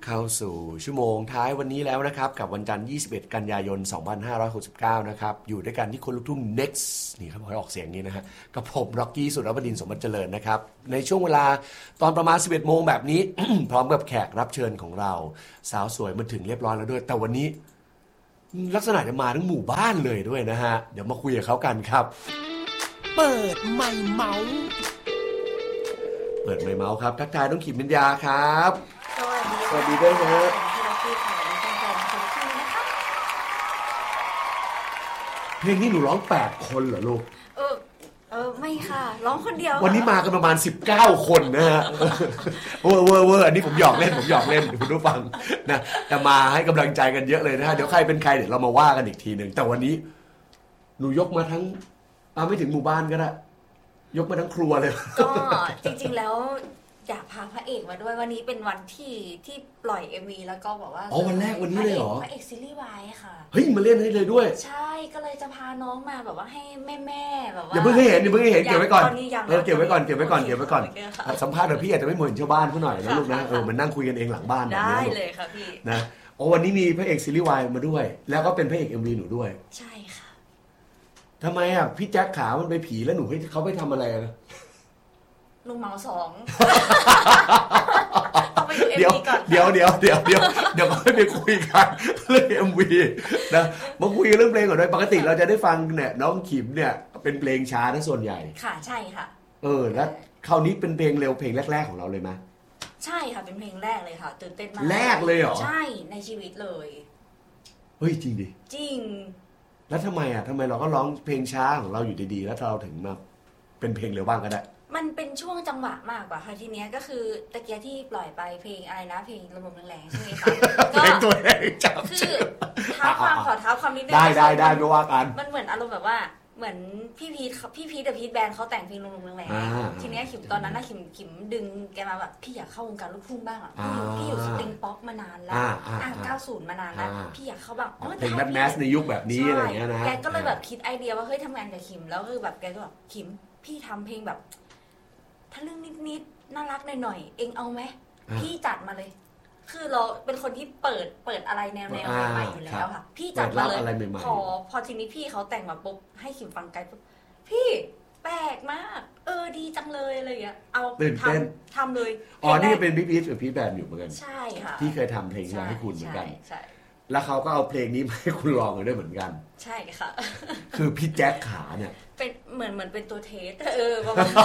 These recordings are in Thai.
เข้าสู่ชั่วโมงท้ายวันนี้แล้วนะครับกับวันจันทร์21กันยายน2569นะครับอยู่ด้วยกันที่คนลุกทุ่ง Next นี่ครับขอออกเสียงนี้นะฮะกับผมร็อกกี้สุรบดินทร์สมบัติเจริญนะครับในช่วงเวลาตอนประมาณ 11 โมงแบบนี้ พร้อมกับแขกรับเชิญของเราสาวสวยมาถึงเรียบร้อยแล้วด้วยแต่วันนี้ลักษณะจะมาทั้งหมู่บ้านเลยด้วยนะฮะเดี๋ยวมาคุยกับเขากันครับเปิดไมค์เมาส์เปิดไมค์เมาส์ครับทักทายน้องขิมปัญญาครับสวัสดีด้วยนะฮะเพลงนี้หนูร้อง8คนเหรอลูกไม่ค่ะร้องคนเดียววันนี้มากันประมาณ19คนนะฮะเวอร์อันนี้ผมหยอกเล่นคุณผู้ฟังนะแต่มาให้กำลังใจกันเยอะเลยนะฮะเดี๋ยวใครเป็นใครเดี๋ยวเรามาว่ากันอีกทีนึงแต่วันนี้หนูยกมาทั้งไม่ถึงหมู่บ้านก็ได้ยกมาทั้งครัวเลยก็จริงๆแล้วอยากพาพระเอกมาด้วยวันนี้เป็นวันที่ปล่อย MV แล้วก็บอกว่าวันแรกวันนี้เลยเหรอพระเอกซีรีส์วายค่ะเฮ้ยมาเล่นให้เลยด้วยใช่ก็เลยจะพาน้องมาแบบว่าให้แม่แบบว่าอย่าเพิ่งให้เห็นเก็บไว้ก่อนเก็บไว้ก่อนสัมภาษณ์กับพี่อาจจะไม่เหมือนชาวบ้านเขาหน่อยนะลูกนะมันนั่งคุยกันเองหลังบ้านได้เลยค่ะพี่นะวันนี้มีพระเอกซีรีส์วายมาด้วยแล้วก็เป็นพระเอก MV หนูด้วยใช่ค่ะทำไมพี่แจ็คขามันไปผีแล้วหนูเขาไปทำอะไรนะลุงเมา2 เดี๋ยวก็ไปคุยกันเรื่อง MV นะมาคุยเรื่องเพลงก่อนด้วยปกติเราจะได้ฟังเนี่ยน้องขิมเนี่ยเป็นเพลงช้าทั้งส่วนใหญ่ค่ะใช่ค่ะแล้วคราวนี้เป็นเพลงเร็วเพลงแรกๆของเราเลยมั้ยใช่ค่ะเป็นเพลงแรกเลยค่ะตื่นเต้นมากแรกเลยเหรอใช่ในชีวิตเลยเฮ้ยจริงดิจริงแล้วทำไมเราก็ร้องเพลงช้าของเราอยู่ดีๆแล้วเราถึงมาเป็นเพลงเร็วบ้างก็ได้มันเป็นช่วงจังหวะมากกว่าค่ะทีเนี้ยก็คือตะเกียที่ปล่อยไปเพลงอะไรนะเพลงระบบแรงๆใช่ไหมคะก็เพลงตัวแรงจับคือขอเท้าความนิดนึงได้ไม่ว่ากันมันเหมือนอารมณ์แบบว่าเหมือนพี่พีทกับพีทแบนด์เขาแต่งเพลงระบบแรงๆทีเนี้ยขิมตอนนั้นนะขิมดึงแกมาแบบพี่อยากเข้าวงการลูกทุ่งบ้างอ่ะพี่อยู่สตริงป๊อปมานานแล้ว90มานานแล้วพี่อยากเข้าบ้างเพลงแมสในยุคแบบนี้อะไรอย่างเงี้ยนะแกก็เลยแบบคิดไอเดียว่าเฮ้ยทำงานกับขิมแล้วคือแบบแกก็แบบขิมพี่ทำเพลงแบบถ้าเรื่องนิดๆน่ารักหน่อยๆเองเอาไหมพี่จัดมาเลยคือเราเป็นคนที่เปิดอะไรแนวใหม่ๆอยู่แล้วค่ะพี่จัดมาเลยพอทีนี้พี่เขาแต่งมาปุ๊บให้ขิมฟังไกด์ปุ๊บพี่แปลกมากดีจังเลยอะไรอย่างเงี้ยเอาทำเลยนี่เป็นพี่พีทกับพี่แบนอยู่เหมือนกันใช่ค่ะที่เคยทำเพลงให้คุณเหมือนกันใช่แล้วเขาก็เอาเพลงนี้มาให้คุณลองกันด้วยเหมือนกันใช่ค่ะคือพี่แจ็คขาเนี่ยเป็นเหมือนเป็นตัวเทสประมาณ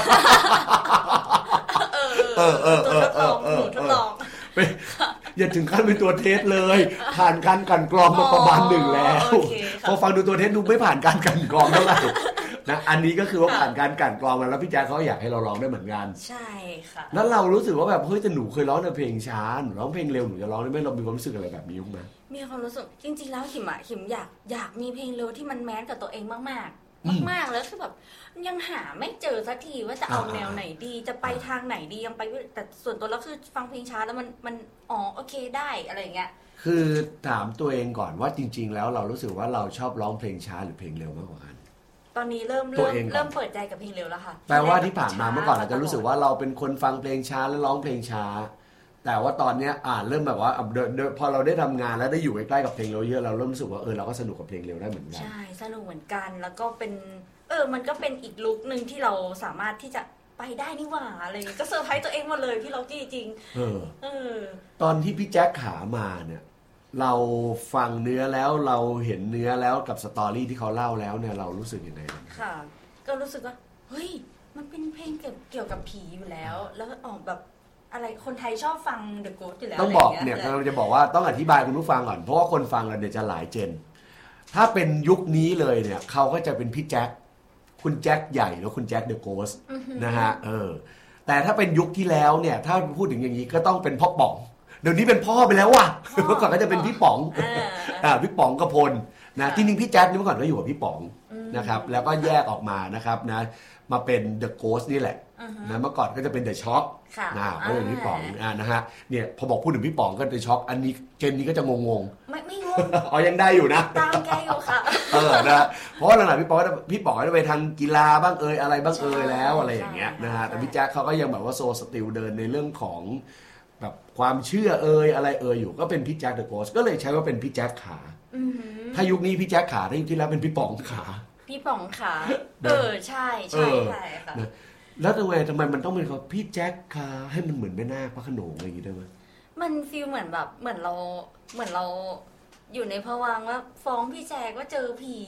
หนูทดลองอย่าถึงขั้นเป็นตัวเทสเลยผ่านการกลั่นกรองมาประมาณหนึ่งแล้วพอฟังดูตัวเทสดูไม่ผ่านการกลั่นกรองเท่าไหร่นะอันนี้ก็คือว่าผ่านการกลั่นกรองมาแล้วพี่แจ๊คเขาอยากให้เราร้องได้เหมือนกันใช่ค่ะแล้วเรารู้สึกว่าแบบเฮ้ยแต่หนูเคยร้องในเพลงช้าหนูร้องเพลงเร็วหนูจะร้องได้ไหมเรามีความรู้สึกอะไรแบบนี้มั้ยมีความรู้สึกจริงๆแล้วขิมอยากมีเพลงเร็วที่มันแมสกับตัวเองมากแล้วคือแบบยังหาไม่เจอสักทีว่าจะเอาแนวไหนดีจะไปทางไหนดียังไปแต่ส่วนตัวแล้วคือฟังเพลงช้าแล้วมันโอเคได้อะไรอย่างเงี้ยคือถามตัวเองก่อนว่าจริงๆแล้วเรารู้สึกว่าเราชอบร้องเพลงช้าหรือเพลงเร็วมากกว่ากันตอนนี้เริ่มเปิดใจกับเพลงเร็วแล้วค่ะแปลว่าที่ผ่านมาเมื่อก่อนเราจะรู้สึกว่าเราเป็นคนฟังเพลงช้าแล้วร้องเพลงช้าแต่ว่าตอนนี้เริ่มแบบว่าพอเราได้ทำงานแล้วได้อยู่ใกล้ๆกับเพลงเร็วเยอะเราเริ่มรู้สึกว่าเราก็สนุกกับเพลงเร็วได้เหมือนกันใช่สนุกเหมือนกันแล้วก็เป็นมันก็เป็นอีกลุคนึงที่เราสามารถที่จะไปได้นี่หว่าอะไรก็เซอร์ไพรส์ตัวเองหมดเลยพี่ล็อกกี้จริงตอนที่พี่แจ็คขามาเนี่ยเราฟังเนื้อแล้วเราเห็นเนื้อแล้วกับสตอรี่ที่เขาเล่าแล้วเนี่ยเรารู้สึกยังไงค่ะก็รู้สึกว่าเฮ้ยมันเป็นเพลงเกี่ยวกับผีอยู่แล้วออกแบบอะไรคนไทยชอบฟัง The Ghost อยู่แล้วต้องบอกเนี่ยเราจะบอกว่าต้องอธิบายคุณผู้ฟังก่อนเพราะว่าคนฟังเราเนี่ยจะหลายเจนถ้าเป็นยุคนี้เลยเนี่ยเขาก็จะเป็นพี่แจ็คคุณแจ็คใหญ่แล้วคุณแจ็ค The Ghost นะฮะแต่ถ้าเป็นยุคที่แล้วเนี่ยถ้าพูดถึงอย่างนี้ก็ต้องเป็นพ่อป๋องเดี๋ยวนี้เป็นพ่อไปแล้วว่ะเมื่อก่อนก็จะเป็นพี่ป๋องพี่ป๋องกพลนะที่จริงพี่แจ็คนี่เมื่อก่อนก็อยู่กับพี่ป๋องนะครับแล้วก็แยกออกมานะครับนะมาเป็น The Ghost นี่แหละนะเมื่อก่อนก็จะเป็น The Shock ก็เป็นพี่ป๋องนะฮะเนี่ยพอบอกพูดถึงพี่ป๋องก็ The Shock อันนี้เจนนี้ก็จะงงไม่งงยังได้อยู่นะตามแกอยู่ค่ะนะเพราะหลังๆพี่ป๋องก็จะไปทางกีฬาบ้างอะไรบ้างแล้วอะไรอย่างเงี้ยนะฮะแต่พี่แจ็คเขาก็ยังแบบว่าโซสติลเดินในเรื่องของแบบความเชื่ออะไรอยู่ก็เป็นพี่แจ็คเดอะโกสก็เลยใช้ว่าเป็นพี่แจ็คขาถ้ายุคนี้พี่แจ็คขาถ้ายุคที่แล้วเป็นพี่ป๋องขาพี่ป๋องขาใช่ค่ะแล้วทำไมมันต้องเป็นเขาพี่แจ็คขาให้มันเหมือนแม่นาคพระโขนงอะไรอย่างงี้ได้ไหมมันฟีลเหมือนแบบเหมือนเราอยู่ในภวังค์ว่าฟ้องพี่แจ็คว่าเจอผี